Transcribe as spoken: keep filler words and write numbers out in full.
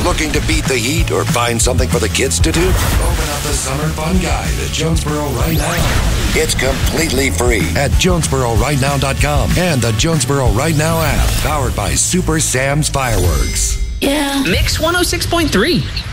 Looking to beat the heat or find something for the kids to do? Open up the Summer Fun Guide at Jonesboro right now. It's completely free at Jonesboro Right Now dot com and the Jonesboro Right Now app, powered by Super Sam's Fireworks. Yeah. Mix one oh six point three.